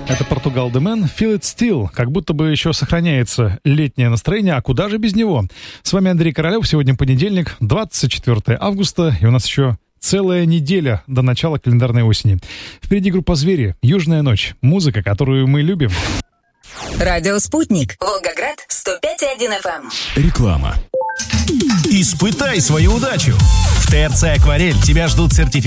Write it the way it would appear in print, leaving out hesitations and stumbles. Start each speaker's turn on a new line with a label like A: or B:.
A: Это Portugal The Man, Feel It Still. Как будто бы еще сохраняется летнее настроение, а куда же без него? С вами Андрей Королев. Сегодня понедельник, 24 августа, и у нас еще целая неделя до начала календарной осени. Впереди группа «Звери», «Южная ночь», музыка, которую мы любим.
B: Радио «Спутник», Волгоград, 105,1 FM.
C: Реклама. Испытай свою удачу. В ТРЦ «Акварель» тебя ждут сертификаты